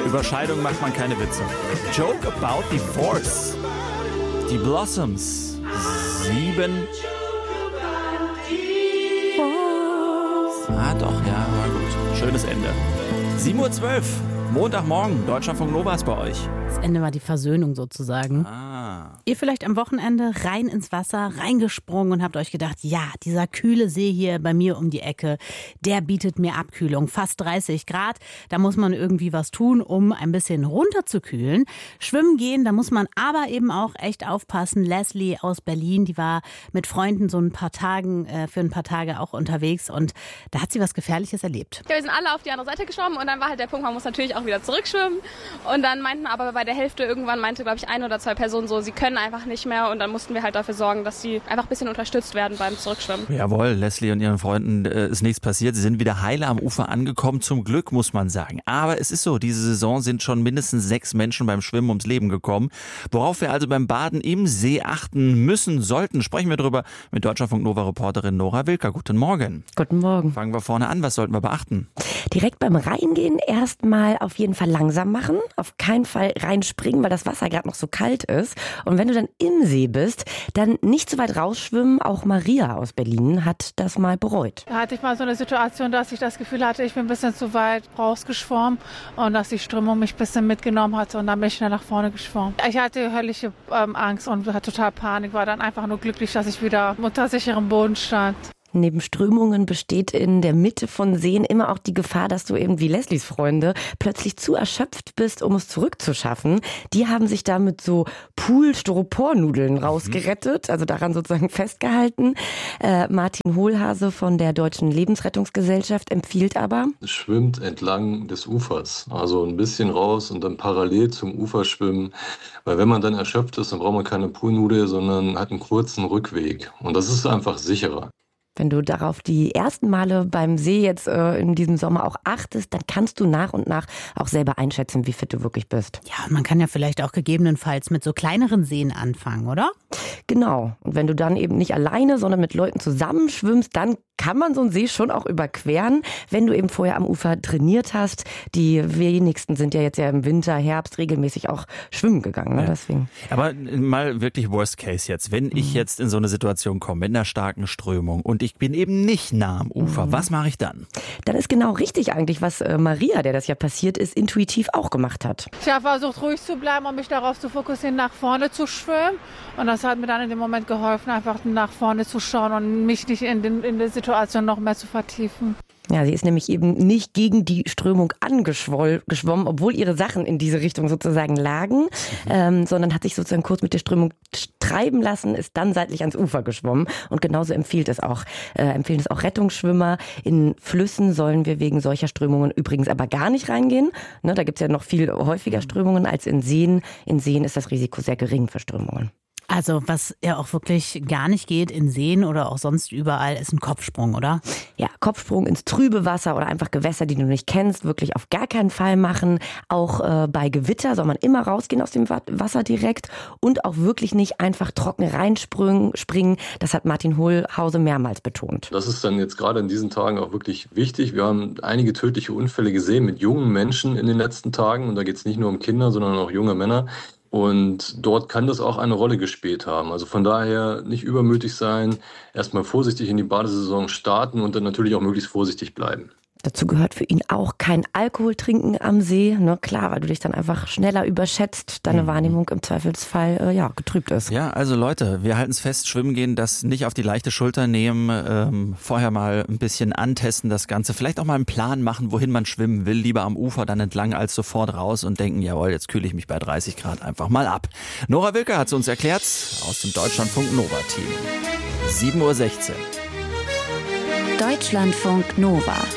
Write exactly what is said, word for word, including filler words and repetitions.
Über Scheidung macht man keine Witze. Joke about the Force. Die Blossoms. Sieben. Ah, doch, ja, war gut. Schönes Ende. sieben Uhr zwölf. Montagmorgen. Deutschlandfunk Nova ist bei euch. Das Ende war die Versöhnung sozusagen. Ah. Ihr vielleicht am Wochenende rein ins Wasser, reingesprungen und habt euch gedacht, ja, dieser kühle See hier bei mir um die Ecke, der bietet mir Abkühlung. Fast dreißig Grad, da muss man irgendwie was tun, um ein bisschen runterzukühlen. Schwimmen gehen, da muss man aber eben auch echt aufpassen. Leslie aus Berlin, die war mit Freunden so ein paar Tagen, äh, für ein paar Tage auch unterwegs und da hat sie was Gefährliches erlebt. Ja, wir sind alle auf die andere Seite geschwommen und dann war halt der Punkt, man muss natürlich auch wieder zurückschwimmen. Und dann meinten aber bei der Hälfte irgendwann, meinte glaube ich ein oder zwei Personen so, sie können einfach nicht mehr und dann mussten wir halt dafür sorgen, dass sie einfach ein bisschen unterstützt werden beim Zurückschwimmen. Jawohl, Leslie und ihren Freunden äh, ist nichts passiert. Sie sind wieder heile am Ufer angekommen, zum Glück muss man sagen. Aber es ist so, diese Saison sind schon mindestens sechs Menschen beim Schwimmen ums Leben gekommen. Worauf wir also beim Baden im See achten müssen, sollten, sprechen wir drüber mit Deutschlandfunk Nova-Reporterin Nora Wilker. Guten Morgen. Guten Morgen. Fangen wir vorne an, was sollten wir beachten? Direkt beim Reingehen erstmal auf jeden Fall langsam machen, auf keinen Fall reinspringen, weil das Wasser gerade noch so kalt ist. Und wenn du dann im See bist, dann nicht so weit rausschwimmen. Auch Maria aus Berlin hat das mal bereut. Da hatte ich mal so eine Situation, dass ich das Gefühl hatte, ich bin ein bisschen zu weit rausgeschwommen und dass die Strömung mich ein bisschen mitgenommen hatte und dann bin ich schnell nach vorne geschwommen. Ich hatte höllische ähm, Angst und hatte total Panik, war dann einfach nur glücklich, dass ich wieder unter sicherem Boden stand. Neben Strömungen besteht in der Mitte von Seen immer auch die Gefahr, dass du eben wie Leslies Freunde plötzlich zu erschöpft bist, um es zurückzuschaffen. Die haben sich da mit so Pool-Styropor-Nudeln rausgerettet, also daran sozusagen festgehalten. Äh, Martin Hohlhase von der Deutschen Lebensrettungsgesellschaft empfiehlt aber: Schwimmt entlang des Ufers, also ein bisschen raus und dann parallel zum Ufer schwimmen. Weil wenn man dann erschöpft ist, dann braucht man keine Poolnudel, sondern hat einen kurzen Rückweg. Und das ist einfach sicherer. Wenn du darauf die ersten Male beim See jetzt äh, in diesem Sommer auch achtest, dann kannst du nach und nach auch selber einschätzen, wie fit du wirklich bist. Ja, man kann ja vielleicht auch gegebenenfalls mit so kleineren Seen anfangen, oder? Genau. Und wenn du dann eben nicht alleine, sondern mit Leuten zusammen schwimmst, dann kann man so einen See schon auch überqueren, wenn du eben vorher am Ufer trainiert hast. Die wenigsten sind ja jetzt ja im Winter, Herbst regelmäßig auch schwimmen gegangen. Ne? Ja. Deswegen. Aber mal wirklich Worst Case jetzt. Wenn ich jetzt in so eine Situation komme, mit einer starken Strömung und ich bin eben nicht nah am Ufer, mhm. was mache ich dann? Dann ist genau richtig eigentlich, was äh, Maria, der das ja passiert ist, intuitiv auch gemacht hat. Ich habe versucht, ruhig zu bleiben und mich darauf zu fokussieren, nach vorne zu schwimmen. Und das hat mir dann in dem Moment geholfen, einfach nach vorne zu schauen und mich nicht in, den, in der Situation noch mehr zu vertiefen. Ja, sie ist nämlich eben nicht gegen die Strömung angeschwommen, obwohl ihre Sachen in diese Richtung sozusagen lagen, mhm. ähm, sondern hat sich sozusagen kurz mit der Strömung treiben lassen, ist dann seitlich ans Ufer geschwommen. Und genauso empfiehlt es auch, äh, empfehlen es auch Rettungsschwimmer. In Flüssen sollen wir wegen solcher Strömungen übrigens aber gar nicht reingehen. Ne, da gibt es ja noch viel häufiger Strömungen als in Seen. In Seen ist das Risiko sehr gering für Strömungen. Also was ja auch wirklich gar nicht geht in Seen oder auch sonst überall, ist ein Kopfsprung, oder? Ja, Kopfsprung ins trübe Wasser oder einfach Gewässer, die du nicht kennst, wirklich auf gar keinen Fall machen. Auch äh, bei Gewitter soll man immer rausgehen aus dem Wasser direkt und auch wirklich nicht einfach trocken reinspringen. Das hat Martin Hohlhase mehrmals betont. Das ist dann jetzt gerade in diesen Tagen auch wirklich wichtig. Wir haben einige tödliche Unfälle gesehen mit jungen Menschen in den letzten Tagen und da geht es nicht nur um Kinder, sondern auch junge Männer. Und dort kann das auch eine Rolle gespielt haben. Also von daher nicht übermütig sein, erstmal vorsichtig in die Badesaison starten und dann natürlich auch möglichst vorsichtig bleiben. Dazu gehört für ihn auch kein Alkohol trinken am See. Ne, klar, weil du dich dann einfach schneller überschätzt, deine mhm. Wahrnehmung im Zweifelsfall äh, ja, getrübt ist. Ja, also Leute, wir halten es fest, schwimmen gehen, das nicht auf die leichte Schulter nehmen, ähm, vorher mal ein bisschen antesten das Ganze, vielleicht auch mal einen Plan machen, wohin man schwimmen will, lieber am Ufer dann entlang als sofort raus und denken, jawohl, jetzt kühle ich mich bei dreißig Grad einfach mal ab. Nora Wilker hat es uns erklärt, aus dem Deutschlandfunk Nova-Team. sieben Uhr sechzehn. Deutschlandfunk Nova.